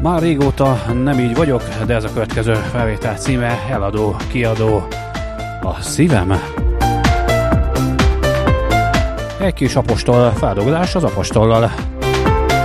Már régóta nem így vagyok, de ez a következő felvétel címe eladó, kiadó, a szívem. Egy kis apostol feldolgozás az apostollal.